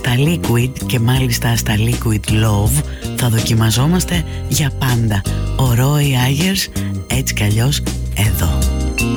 στα Liquid και μάλιστα στα Liquid Love θα δοκιμαζόμαστε για πάντα. Ο Roy Ayers, έτσι κι αλλιώς εδώ.